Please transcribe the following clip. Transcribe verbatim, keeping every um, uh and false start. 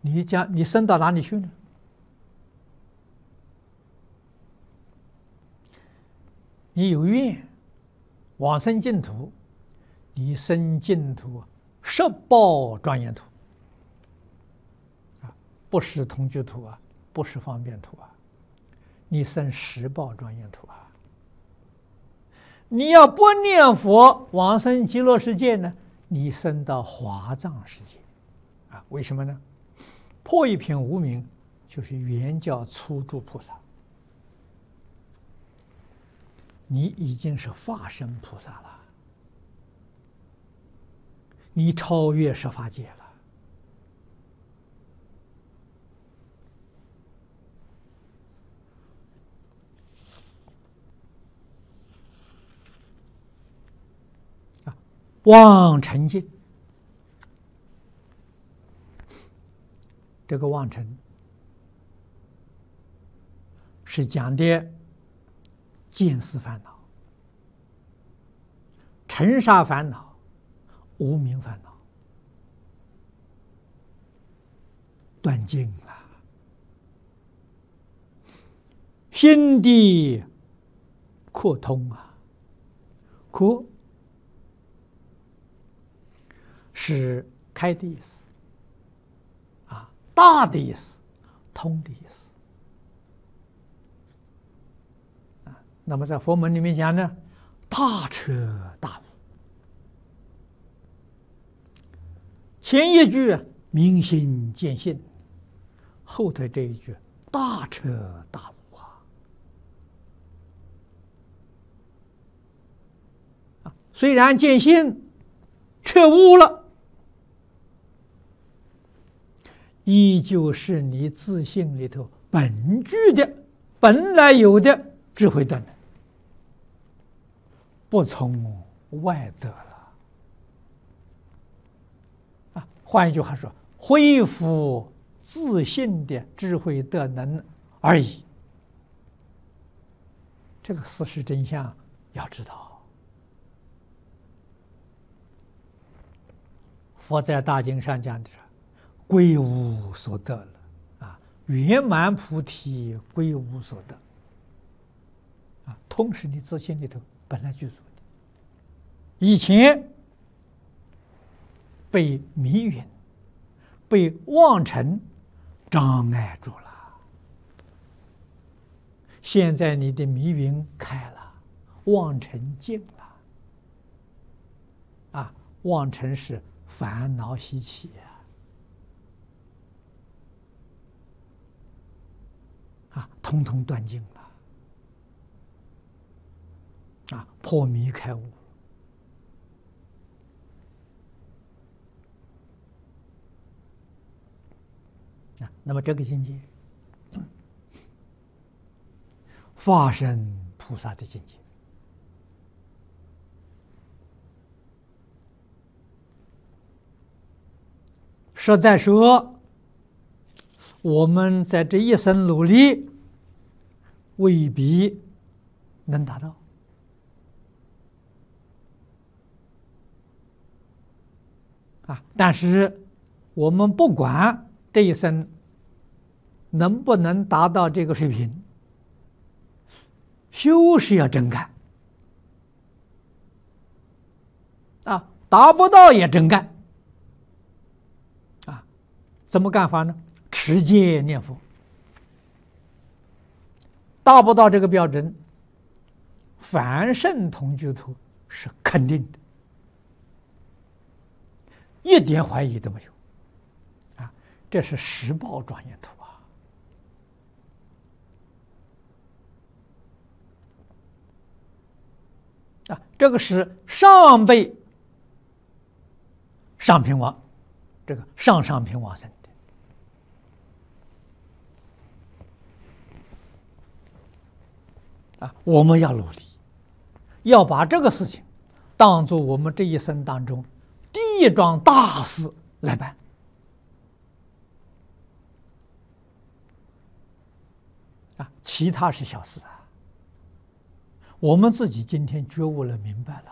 你将你升到哪里去呢？你有愿往生净土，你生净土十报庄严土啊，不是同居土啊，不是方便土啊，你生十报庄严土啊。你要不念佛往生极乐世界呢，你升到华藏世界啊？为什么呢？破一品无明就是原教初住菩萨，你已经是化身菩萨了，你超越十法界了。啊，望尘境，这个望尘是讲的见思烦恼、尘沙烦恼、无明烦恼，断尽了，心地扩通啊！扩是开的意思啊，大的意思，通的意思。那么在佛门里面讲呢，大彻大悟。前一句明心见性，后头这一句大彻大悟啊！啊，虽然见性彻悟了，依旧是你自性里头本具的、本来有的智慧的能。不从外得了啊！换一句话说，恢复自信的智慧德能而已。这个事实真相要知道。佛在大经上讲的是归无所得了啊，圆满菩提归无所得啊，通是你自信里头本来具足的，以前被迷云、被妄尘障碍住了，现在你的迷云开了，妄尘尽了。啊，妄尘是烦恼习气啊，啊，通通断尽了。啊，破迷开悟啊，那么这个境界，化身菩萨的境界，实在说，我们在这一生努力，未必能达到。啊！但是我们不管这一生能不能达到这个水平，修是要真干啊，达不到也真干啊。怎么干法呢？持戒念佛，达不到这个标准，凡圣同居土是肯定的。一点怀疑都没有，啊，这是十报庄严土啊！啊，这个是上辈上品往，这个上上品往生的啊！我们要努力，要把这个事情当作我们这一生当中第一桩大事来办啊，其他是小事啊。我们自己今天觉悟了，明白了，